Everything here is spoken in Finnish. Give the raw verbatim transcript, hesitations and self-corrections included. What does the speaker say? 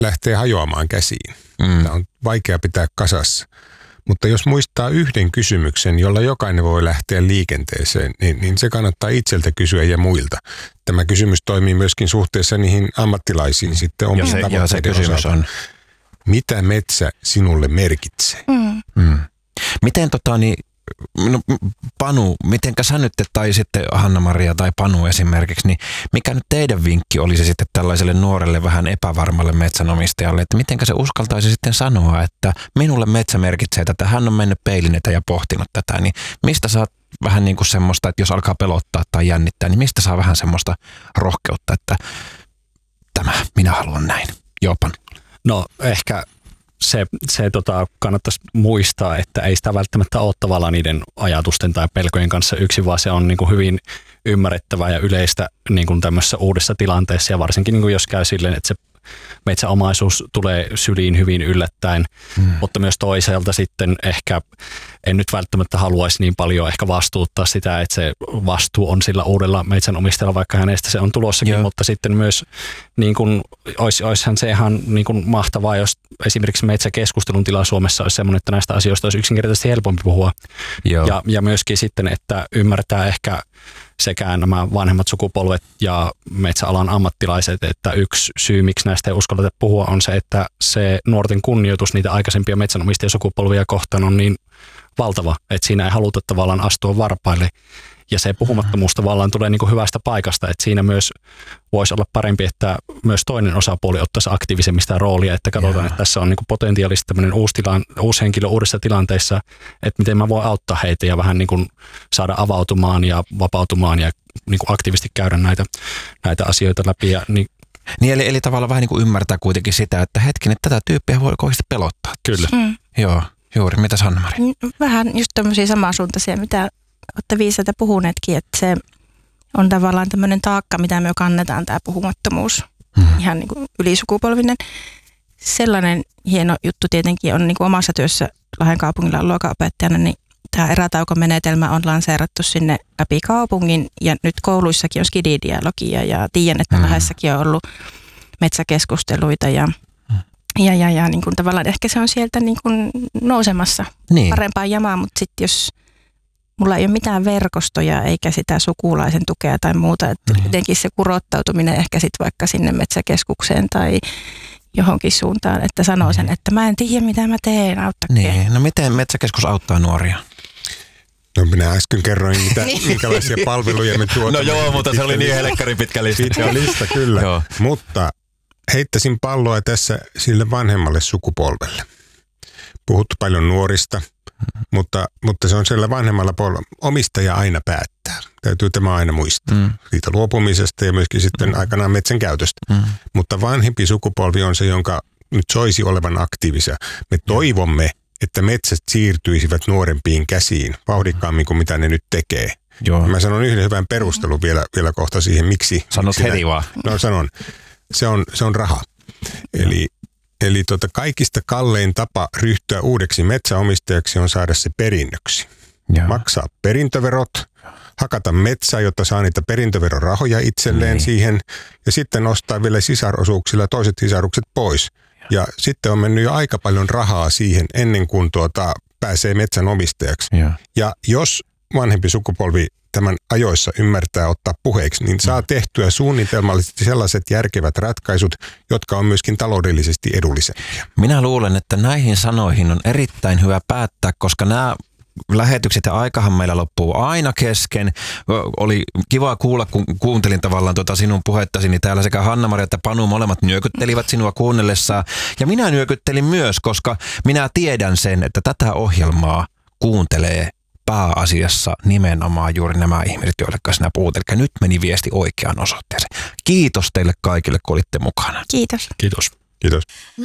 lähtee hajoamaan käsiin. Mm. Tämä on vaikea pitää kasassa. Mutta jos muistaa yhden kysymyksen, jolla jokainen voi lähteä liikenteeseen, niin, niin se kannattaa itseltä kysyä ja muilta. Tämä kysymys toimii myöskin suhteessa niihin ammattilaisiin sitten omien ja se, tavoitteiden ja se kysymys osalta. on, mitä metsä sinulle merkitsee? Mm. mm. miten tota niin, no, Panu, mitenkä sä nyt, tai sitten Hanna-Maria tai Panu esimerkiksi, niin mikä nyt teidän vinkki olisi sitten tällaiselle nuorelle vähän epävarmalle metsänomistajalle, että mitenkä se uskaltaisi sitten sanoa, että minulle metsä merkitsee tätä, hän on mennyt peilin eteen ja pohtinut tätä, niin mistä saa vähän niin kuin semmoista, että jos alkaa pelottaa tai jännittää, niin mistä saa vähän semmoista rohkeutta, että tämä, minä haluan näin. Joo, Panu. No ehkä se, se tota, kannattaisi muistaa, että ei sitä välttämättä ole tavallaan niiden ajatusten tai pelkojen kanssa yksin, vaan se on niin kuin hyvin ymmärrettävää ja yleistä niin kuin tämmöisessä uudessa tilanteessa ja varsinkin niin kuin jos käy silleen, että se metsäomaisuus tulee syliin hyvin yllättäen, mm. mutta myös toisaalta sitten ehkä en nyt välttämättä haluaisi niin paljon ehkä vastuuttaa sitä, että se vastuu on sillä uudella metsänomistajalla, vaikka hänestä se on tulossakin, Joo. mutta sitten myös niin kuin, ois, oishan se ihan niin kuin mahtavaa, jos esimerkiksi metsäkeskustelun tila Suomessa olisi sellainen, että näistä asioista olisi yksinkertaisesti helpompi puhua. Ja, ja myöskin sitten, että ymmärtää ehkä sekä nämä vanhemmat sukupolvet ja metsäalan ammattilaiset, että yksi syy, miksi näistä ei uskalleta puhua, on se, että se nuorten kunnioitus niitä aikaisempia metsänomistajasukupolvia kohtaan on niin valtava, että siinä ei haluta tavallaan astua varpaille. Ja se puhumattomuus tavallaan tulee niin kuin hyvästä paikasta, että siinä myös voisi olla parempi, että myös toinen osapuoli ottaisi aktiivisemmin sitä roolia, että katsotaan, yeah. että tässä on niin kuin potentiaalisesti tämmöinen uusi, tilan, uusi henkilö uudessa tilanteessa, että miten mä voin auttaa heitä ja vähän niin kuin saada avautumaan ja vapautumaan ja niin kuin aktiivisesti käydä näitä, näitä asioita läpi. Ja niin, niin eli, eli tavallaan vähän niin kuin ymmärtää kuitenkin sitä, että hetkinen, että tätä tyyppiä voi oikeasti pelottaa. Kyllä. Mm. Joo, juuri. Mitäs Hanna-Mari? Vähän just tämmöisiä samansuuntaisia, mitä olette viisaita puhuneetkin, että se on tavallaan tämmöinen taakka, mitä me kannetaan, tämä puhumattomuus, mm-hmm. ihan niin kuin ylisukupolvinen. Sellainen hieno juttu tietenkin on niin kuin omassa työssä Lahden kaupungilla luokanopettajana, niin tämä erätaukomenetelmä on lanseerattu sinne läpi kaupungin ja nyt kouluissakin on skididialogia ja tiedän, että mm-hmm. Lahdessakin on ollut metsäkeskusteluita ja Ja, ja, ja niin kuin tavallaan ehkä se on sieltä niin kuin nousemassa niin. parempaan jamaan, mutta sitten jos mulla ei ole mitään verkostoja eikä sitä sukulaisen tukea tai muuta, että niin. jotenkin se kurottautuminen ehkä sitten vaikka sinne metsäkeskukseen tai johonkin suuntaan, että sanoo sen, että mä en tiedä mitä mä teen, auttakaa. Niin, no miten metsäkeskus auttaa nuoria? No minä äsken kerroin, mitä, minkälaisia palveluja me tuotamme. No joo, mutta se oli niin helkkari pitkä lista. Pitkä lista, kyllä. Joo. Mutta heittäisin palloa tässä sille vanhemmalle sukupolvelle. Puhuttu paljon nuorista, mm. mutta, mutta se on siellä vanhemmalla polvella. Omistaja aina päättää. Täytyy tämä aina muistaa. Mm. Siitä luopumisesta ja myöskin sitten mm. aikanaan metsän käytöstä. Mm. Mutta vanhempi sukupolvi on se, jonka nyt soisi olevan aktiivisia. Me toivomme, että metsät siirtyisivät nuorempiin käsiin vauhdikkaammin kuin mitä ne nyt tekee. Joo. Mä sanon yhden hyvän perustelun vielä, vielä kohta siihen, miksi. Sanot miksi heti vaan. No sanon. Se on, se on raha. Eli, eli tota, kaikista kallein tapa ryhtyä uudeksi metsäomistajaksi on saada se perinnöksi. Ja. Maksaa perintöverot, hakata metsää, jotta saa niitä perintöverorahoja itselleen niin. siihen, ja sitten ostaa vielä sisarosuuksilla toiset sisarukset pois. Ja, ja sitten on mennyt jo aika paljon rahaa siihen ennen kuin tuota, pääsee metsänomistajaksi. Ja. ja jos vanhempi sukupolvi tämän ajoissa ymmärtää ottaa puheeksi, niin saa tehtyä suunnitelmallisesti sellaiset järkevät ratkaisut, jotka on myöskin taloudellisesti edullisempia. Minä luulen, että näihin sanoihin on erittäin hyvä päättää, koska nämä lähetykset ja aikahan meillä loppuu aina kesken. Oli kiva kuulla, kun kuuntelin tavallaan tuota sinun puhettasi, niin täällä sekä Hanna-Maria että Panu molemmat nyökyttelivät sinua kuunnellessaan. Ja minä nyökyttelin myös, koska minä tiedän sen, että tätä ohjelmaa kuuntelee pääasiassa nimenomaan juuri nämä ihmiset, joille sinä puhut. Eli nyt meni viesti oikeaan osoitteeseen. Kiitos teille kaikille, kun olitte mukana. Kiitos. Kiitos. Kiitos.